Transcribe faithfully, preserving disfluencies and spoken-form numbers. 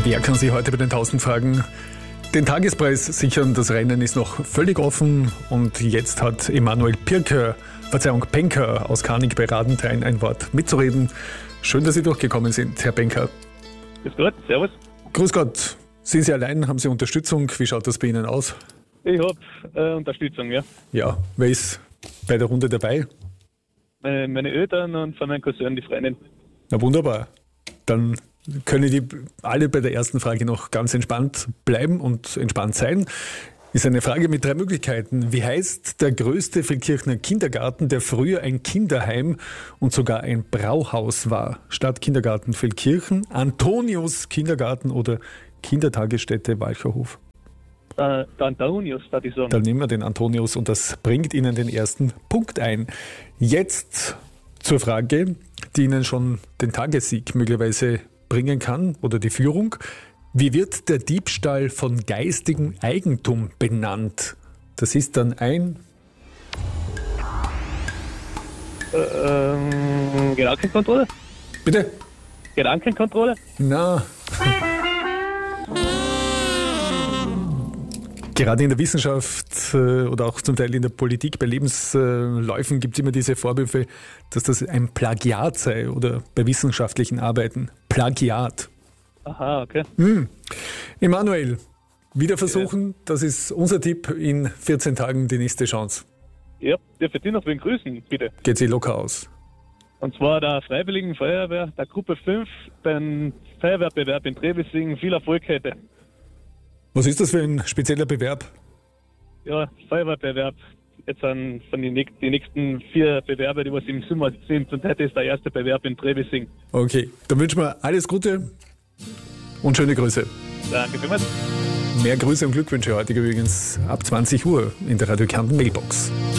Wer kann sich heute bei den tausend Fragen den Tagespreis sichern? Das Rennen ist noch völlig offen und jetzt hat Emanuel Pirker, Verzeihung, Penker aus Karnig bei Radenthein ein Wort mitzureden. Schön, dass Sie durchgekommen sind, Herr Penker. Grüß Gott, servus. Grüß Gott. Sind Sie allein? Haben Sie Unterstützung? Wie schaut das bei Ihnen aus? Ich habe äh, Unterstützung, ja. Ja, wer ist bei der Runde dabei? Meine, meine Eltern und von meinem Cousin, die Freundin. Na wunderbar. Dann können die alle bei der ersten Frage noch ganz entspannt bleiben und entspannt sein. Ist eine Frage mit drei Möglichkeiten. Wie heißt der größte Feldkirchner Kindergarten, der früher ein Kinderheim und sogar ein Brauhaus war? Stadtkindergarten Feldkirchen, Antonius Kindergarten oder Kindertagesstätte Walcherhof? Der, der Antonius, da ich sagen. Dann nehmen wir den Antonius und das bringt Ihnen den ersten Punkt ein. Jetzt zur Frage, die Ihnen schon den Tagessieg möglicherweise bringen kann oder die Führung. Wie wird der Diebstahl von geistigem Eigentum benannt? Das ist dann ein... Äh, ähm, Gedankenkontrolle? Bitte? Gedankenkontrolle? Na... Gerade in der Wissenschaft äh, oder auch zum Teil in der Politik, bei Lebensläufen gibt es immer diese Vorwürfe, dass das ein Plagiat sei oder bei wissenschaftlichen Arbeiten. Plagiat. Aha, okay. Hm. Emanuel, wieder versuchen, das ist unser Tipp, in vierzehn Tagen die nächste Chance. Ja, darf ich dich noch wen grüßen, bitte? Geht sie locker aus. Und zwar der Freiwilligen Feuerwehr, der Gruppe fünf, beim Feuerwehrbewerb in Trebissing viel Erfolg hätte. Was ist das für ein spezieller Bewerb? Ja, Feuerwehrbewerb. Jetzt sind von den nächsten, die nächsten vier Bewerber, die was im Sommer sind, und heute ist der erste Bewerb in Trebissing. Okay, dann wünschen wir alles Gute und schöne Grüße. Danke vielmals. Mehr Grüße und Glückwünsche heute übrigens ab zwanzig Uhr in der Radio Kärnten Mailbox.